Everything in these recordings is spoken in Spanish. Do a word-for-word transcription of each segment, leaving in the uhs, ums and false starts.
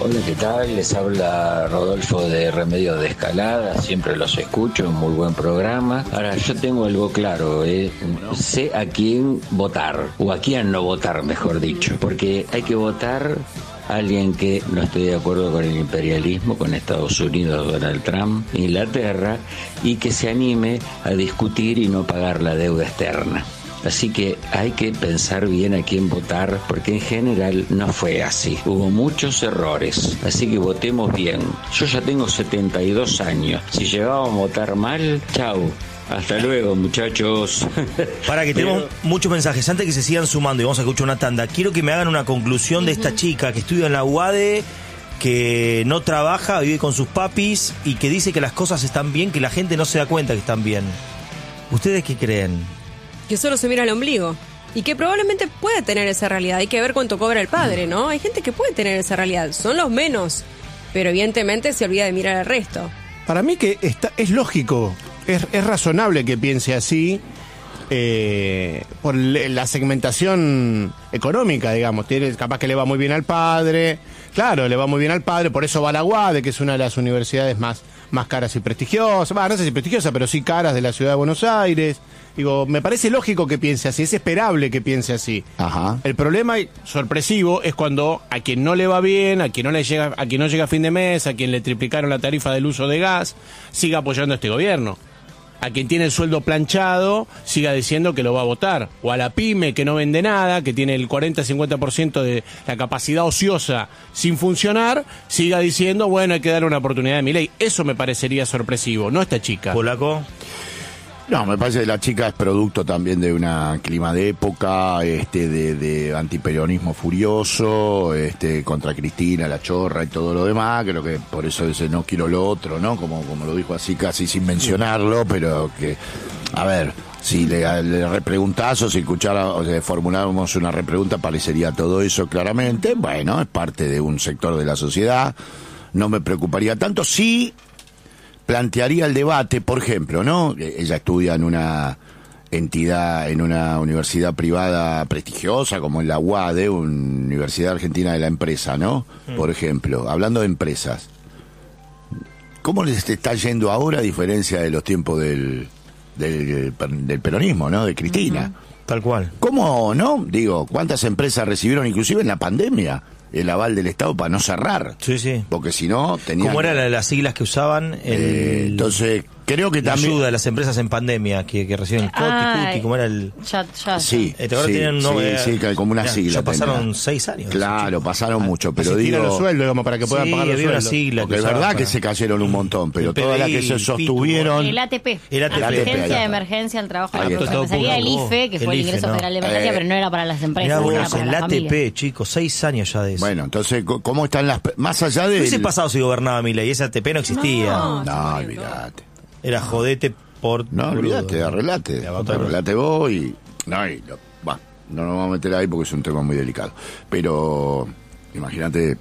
Hola, ¿qué tal? Les habla Rodolfo de Remedios de Escalada, siempre los escucho, muy buen programa. Ahora, yo tengo algo claro, ¿eh? Sé a quién votar, o a quién no votar, mejor dicho, porque hay que votar a alguien que no esté de acuerdo con el imperialismo, con Estados Unidos, Donald Trump, Inglaterra, y que se anime a discutir y no pagar la deuda externa. Así que hay que pensar bien a quién votar, porque en general no fue así. Hubo muchos errores, así que votemos bien. Yo ya tengo setenta y dos años. Si llegábamos a votar mal, chau. Hasta luego, muchachos. Para que tenemos muchos mensajes. Antes que se sigan sumando y vamos a escuchar una tanda, quiero que me hagan una conclusión de esta chica que estudia en la U A D E, que no trabaja, vive con sus papis y que dice que las cosas están bien, que la gente no se da cuenta que están bien. ¿Ustedes qué creen? Que solo se mira al ombligo. Y que probablemente puede tener esa realidad. Hay que ver cuánto cobra el padre, ¿no? Hay gente que puede tener esa realidad. Son los menos. Pero evidentemente se olvida de mirar al resto. Para mí que está, es lógico, es, es razonable que piense así, eh, por la segmentación económica, digamos. Tiene, capaz que le va muy bien al padre. Claro, le va muy bien al padre, por eso va a la U A D E, que es una de las universidades más, más caras y prestigiosas. Bah, no sé si prestigiosas, pero sí caras de la ciudad de Buenos Aires. Digo, me parece lógico que piense así, es esperable que piense así. Ajá. El problema sorpresivo es cuando a quien no le va bien, a quien no le llega, a quien no llega a fin de mes, a quien le triplicaron la tarifa del uso de gas, siga apoyando a este gobierno. A quien tiene el sueldo planchado, siga diciendo que lo va a votar. O a la pyme que no vende nada, que tiene el cuarenta a cincuenta por ciento de la capacidad ociosa sin funcionar, siga diciendo, bueno, hay que darle una oportunidad a Milei. Eso me parecería sorpresivo, no esta chica. ¿Polaco? No, me parece que la chica es producto también de un clima de época, este, de, de antiperonismo furioso, este, contra Cristina, la chorra y todo lo demás. Creo que por eso dice no quiero lo otro, ¿no? Como, como lo dijo así casi sin mencionarlo, pero que, a ver, si le, le repreguntás o si escuchara, o sea, formuláramos una repregunta, parecería todo eso claramente. Bueno, es parte de un sector de la sociedad, no me preocuparía tanto. Sí plantearía el debate, por ejemplo, ¿no? Ella estudia en una entidad, en una universidad privada prestigiosa como es la U A D E, Universidad Argentina de la Empresa, ¿no? Mm. Por ejemplo, hablando de empresas, ¿cómo les está yendo ahora a diferencia de los tiempos del, del, del peronismo, ¿no? De Cristina. Uh-huh. Tal cual. ¿Cómo, no? Digo, ¿cuántas empresas recibieron inclusive en la pandemia el aval del Estado para no cerrar? Sí, sí. Porque si no, tenían... ¿Cómo eran las siglas que usaban? El, eh, entonces, creo que la también... ayuda de las empresas en pandemia, que, que reciben COTI, Ah, CUTI, ¿cómo era el...? Ya, ya. Sí, Eh, ahora sí, tienen un nombre, sí, sí, como una ya, sigla. Ya pasaron tenía. seis años. Claro, pasaron mucho, pero Asistir digo... a los sueldos, digamos, para que puedan sí, pagar los había una sueldos. sigla Porque que es usaban verdad para- que se cayeron un montón, pero El todas las que P D I, se el sostuvieron... El A T P, El A T P, Asistencia ahí de está. Emergencia al Trabajo Ahí de la está. Persona. Sería el Todo I F E, que el fue el I F E, ingreso ¿no? federal de emergencia, Eh, pero no era para las Mirá empresas, vos, era para el la A T P, familia. chicos, seis años ya de eso. Bueno, entonces, ¿cómo están las... Más allá de... ¿Qué hubiese pasado si gobernaba Milei? Ese A T P no existía. No. No, olvídate. Era jodete por... No, olvídate, arreglate. Ya, otra vez. Arreglate vos y... No, y lo- bah, no nos vamos a meter ahí porque es un tema muy delicado. Pero, imagínate...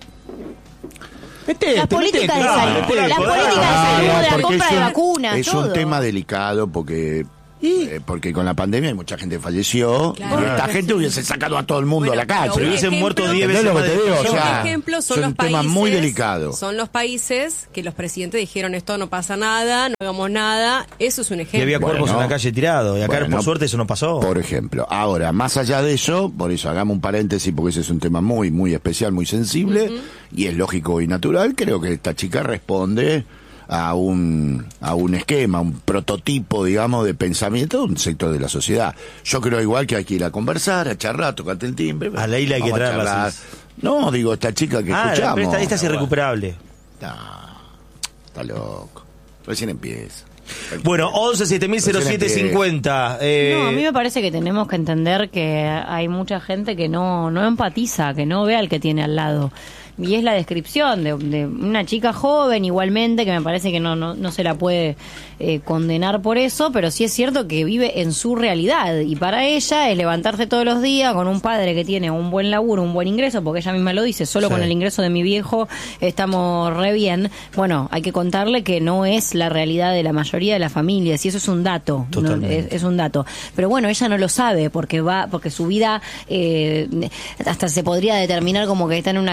Metete, Las políticas de metete, salud, metete. las políticas de Ah, salud, la porque compra es de un- vacunas, Es todo. un tema delicado porque... eh, porque con la pandemia hay mucha gente que falleció. Claro. Y esta gente hubiese sacado a todo el mundo Bueno, a la calle. pero Pero un hubiesen ejemplo- muerto diez ¿Entendés veces lo más que de te digo? O Un sea, ejemplo son es los un tema países, muy delicado. son los países que los presidentes dijeron esto no pasa nada, no hagamos nada, eso es un Y ejemplo. había cuerpos Bueno. en la calle tirados. Y acá, Bueno, por suerte, eso no pasó. Por ejemplo, ahora, más allá de eso, por eso hagamos un paréntesis, porque ese es un tema muy, muy especial, muy sensible, uh-huh. y es lógico y natural. Creo que esta chica responde a un a un esquema, un prototipo, digamos, de pensamiento de un sector de la sociedad. Yo creo igual que hay que ir a conversar, a charlar, tocarte el timbre. A Leila hay que vamos a traerla charlar. así. No, digo, esta chica que Ah, escuchamos. pero esta, esta es Bueno, irrecuperable. No, está loco. Recién empieza. Bueno, once siete mil cero siete cincuenta. Eh, No, a mí me parece que tenemos que entender que hay mucha gente que no, no empatiza, que no ve al que tiene al lado. Y es la descripción de, de una chica joven igualmente, que me parece que no, no, no se la puede eh, condenar por eso, pero sí es cierto que vive en su realidad. Y para ella es levantarse todos los días con un padre que tiene un buen laburo, un buen ingreso, porque ella misma lo dice, solo Sí. con el ingreso de mi viejo estamos re bien. Bueno, hay que contarle que no es la realidad de la mayoría de las familias, y eso es un dato. ¿no? Totalmente. Es, es un dato. Pero bueno, ella no lo sabe, porque va porque su vida eh, hasta se podría determinar como que está en una cajita de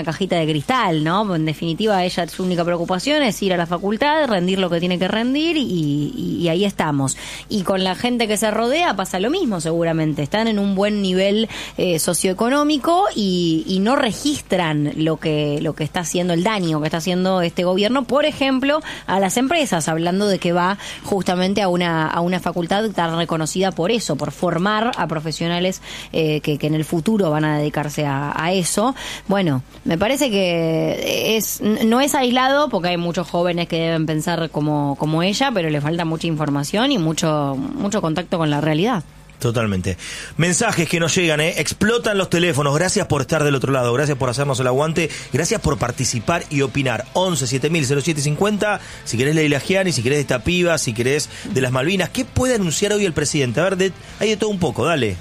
cristal, ¿no? En definitiva, ella, su única preocupación es ir a la facultad, rendir lo que tiene que rendir y, y, y ahí estamos. Y con la gente que se rodea pasa lo mismo, seguramente. Están en un buen nivel eh, socioeconómico y, y no registran lo que, lo que está haciendo, el daño que está haciendo este gobierno, por ejemplo, a las empresas, hablando de que va justamente a una, a una facultad tan reconocida por eso, por formar a profesionales eh, que, que en el futuro van a dedicarse a, a eso. Bueno, me parece que es no es aislado porque hay muchos jóvenes que deben pensar como, como ella, pero le falta mucha información y mucho, mucho contacto con la realidad. Totalmente. Mensajes que nos llegan, ¿eh? Explotan los teléfonos. Gracias por estar del otro lado. Gracias por hacernos el aguante. Gracias por participar y opinar. once siete mil cero siete cincuenta. Si querés Leila Giani, si querés de esta piba, si querés de las Malvinas. ¿Qué puede anunciar hoy el presidente? A ver, de, hay de todo un poco. Dale.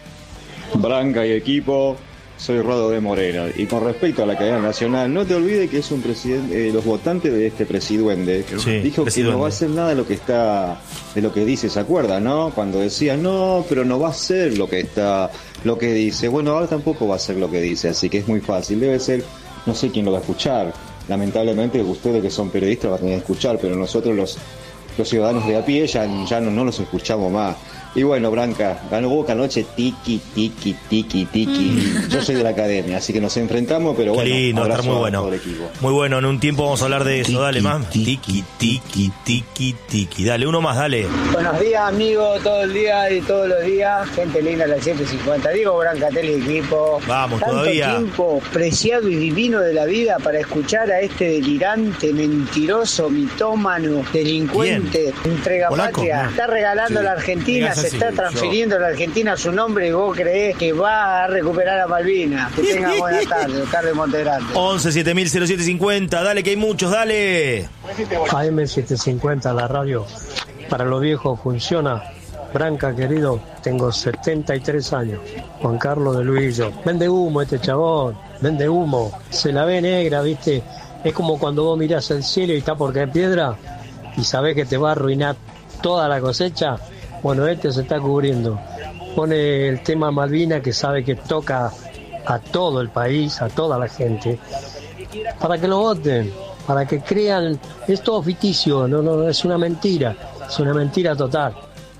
Branca y equipo. Soy Rodo de Moreno. Y con respecto a la cadena nacional, no te olvides que es un presidente, eh, los votantes de este presidente, sí, dijo presidente. que no va a hacer nada de lo que está, de lo que dice, ¿se acuerda, no? Cuando decía, no, pero no va a ser lo que está, lo que dice. Bueno, ahora tampoco va a ser lo que dice, así que es muy fácil. Debe ser, no sé quién lo va a escuchar. Lamentablemente ustedes que son periodistas van a tener que escuchar, pero nosotros los, los ciudadanos de a pie ya, ya no, no los escuchamos más. Y bueno, Branca, ganó Boca anoche, tiki, tiki, tiki, tiki. Yo soy de la academia, así que nos enfrentamos, pero bueno, lindo, estar muy bueno. Muy bueno, en un tiempo vamos a hablar de eso, tiki, dale, más. Tiki, tiki, tiki, tiki. Dale, uno más, dale. Buenos días, amigos, todo el día y todos los días. Gente linda, la ciento cincuenta. Digo, Branca, equipo. Vamos, Tanto todavía. tiempo preciado y divino de la vida para escuchar a este delirante, mentiroso, mitómano, delincuente, entrega patria. Está regalando sí. la Argentina. Se está transfiriendo yo. la Argentina a su nombre y vos creés que va a recuperar a Malvinas. Que tenga buena tarde, Carlos Montegrande. once siete mil cero siete cincuenta, dale que hay muchos, dale. A M setecientos cincuenta, la radio para los viejos funciona. Branca, querido, tengo setenta y tres años. Juan Carlos de Luillo. Vende humo este chabón, vende humo. Se la ve negra, viste. Es como cuando vos mirás el cielo y está por caer piedra y sabés que te va a arruinar toda la cosecha. Bueno, este se está cubriendo. Pone el tema Malvinas, que sabe que toca a todo el país, a toda la gente, para que lo voten, para que crean. Es todo ficticio, no, no, es una mentira, es una mentira total.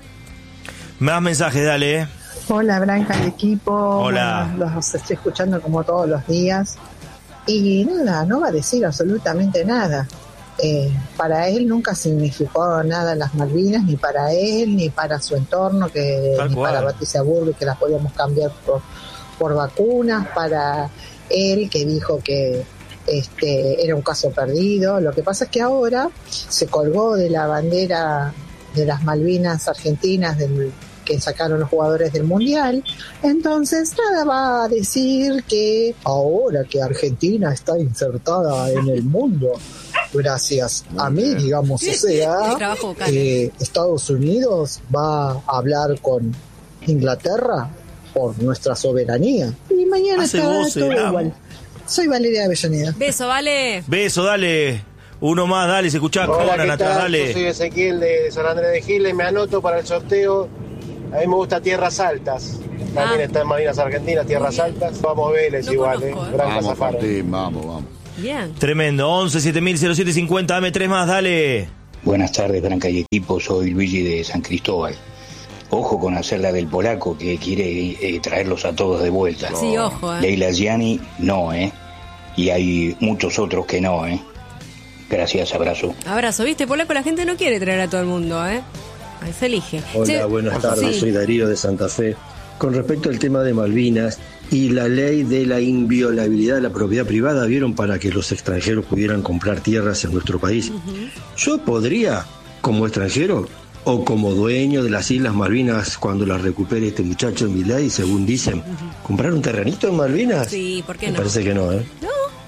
Más mensajes, dale. ¿eh? Hola, Branca y equipo. Hola. Bueno, los estoy escuchando como todos los días. Y nada, no va a decir absolutamente nada. Eh, para él nunca significó nada las Malvinas, ni para él, ni para su entorno, que ni para Patricia Bullrich, que las podíamos cambiar por, por vacunas, para él, que dijo que este era un caso perdido. Lo que pasa es que ahora se colgó de la bandera de las Malvinas argentinas del, que sacaron los jugadores del Mundial. Entonces nada, va a decir que ahora que Argentina está insertada en el mundo gracias a mí, digamos, o sea, eh, Estados Unidos va a hablar con Inglaterra por nuestra soberanía. Y mañana está todo igual. Soy Valeria Avellaneda. Beso, vale. Beso, dale. Uno más, dale, se escucha Conan atrás, dale. Yo soy Ezequiel de San Andrés de Giles, me anoto para el sorteo. A mí me gusta Tierras Altas. También ah. está en Malvinas Argentinas, Tierras Altas. Vamos Vélez no igual, conozco, ¿eh? Branca vamos, Martín, vamos, vamos. Bien. Tremendo, once siete mil cero siete cincuenta, dame tres más, dale. Buenas tardes, Branca y equipo, soy Luigi de San Cristóbal. Ojo con hacerla del polaco que quiere eh, traerlos a todos de vuelta. Sí, ojo, eh. Leila Giani, no, ¿eh? Y hay muchos otros que no, ¿eh? Gracias, abrazo. Abrazo, viste, polaco la gente no quiere traer a todo el mundo, ¿eh? Ahí se elige. Hola, sí. buenas tardes, sí. soy Darío de Santa Fe. Con respecto al tema de Malvinas y la ley de la inviolabilidad de la propiedad privada, ¿vieron? Para que los extranjeros pudieran comprar tierras en nuestro país. Uh-huh. Yo podría, como extranjero o como dueño de las Islas Malvinas, cuando las recupere este muchacho Milei, según dicen, uh-huh. ¿comprar un terrenito en Malvinas? Sí, ¿por qué no? Me parece que no, ¿eh? No.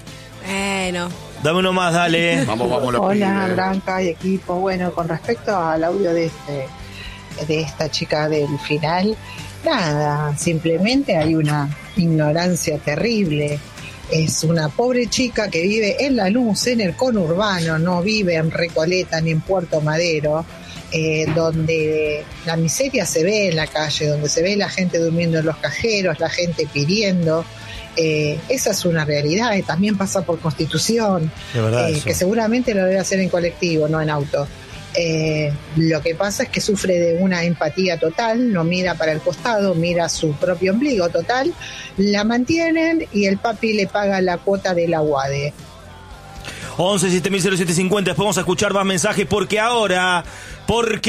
Eh, no. Dame uno más, dale. Vamos, vamos. Hola, Branca y equipo. Bueno, con respecto al audio de este de esta chica del final, nada, simplemente hay una ignorancia terrible. Es una pobre chica que vive en La Luz, en el conurbano, no vive en Recoleta ni en Puerto Madero, eh, donde la miseria se ve en la calle, donde se ve la gente durmiendo en los cajeros, la gente pidiendo. Eh, esa es una realidad, eh, también pasa por Constitución, verdad, eh, que seguramente lo debe hacer en colectivo, no en auto. Eh, lo que pasa es que sufre de una empatía total, no mira para el costado, mira su propio ombligo total, la mantienen y el papi le paga la cuota de la U A D E. once siete mil cero siete cincuenta, después vamos a escuchar más mensajes porque ahora, porque